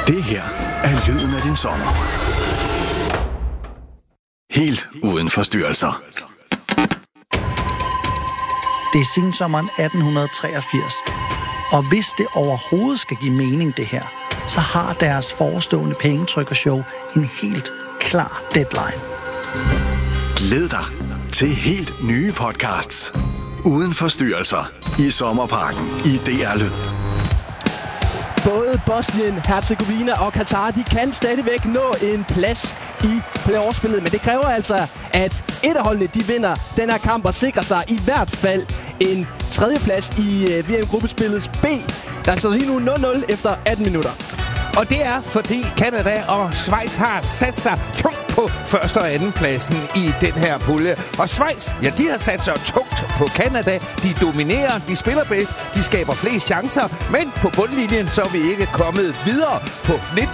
Det her er lyden af din sommer. Helt uden forstyrrelser. Det er sensommeren 1883. Og hvis det overhovedet skal give mening, det her, så har deres forestående pengetrykkershow en helt klar deadline. Glæd dig til helt nye podcasts. Uden forstyrrelser i Sommerparken i DR Lyd. Både Bosnien, Herzegovina og Katar, de kan stadigvæk nå en plads i playoff-spillet. Men det kræver altså, at et af holdene, de vinder den her kamp og sikrer sig i hvert fald en tredjeplads i VM-gruppespillets B. Der er altså lige nu 0-0 efter 18 minutter. Og det er, fordi Canada og Schweiz har sat sig tungt på første og anden pladsen i den her pulje. Og Schweiz, ja, de har sat sig tungt på Canada. De dominerer, de spiller bedst, de skaber flest chancer. Men på bundlinjen, så er vi ikke kommet videre på 19